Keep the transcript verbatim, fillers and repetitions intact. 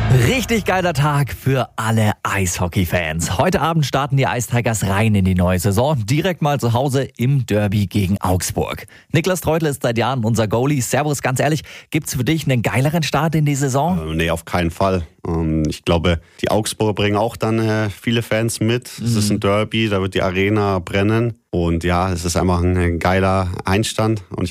Richtig geiler Tag für alle Eishockey-Fans. Heute Abend starten die Ice Tigers rein in die neue Saison. Direkt mal zu Hause im Derby gegen Augsburg. Niklas Treutle ist seit Jahren unser Goalie. Servus, ganz ehrlich, gibt's für dich einen geileren Start in die Saison? Äh, nee, auf keinen Fall. Ähm, ich glaube, die Augsburger bringen auch dann äh, viele Fans mit. Mhm. Es ist ein Derby, da wird die Arena brennen. Und ja, es ist einfach ein geiler Einstand. Und ich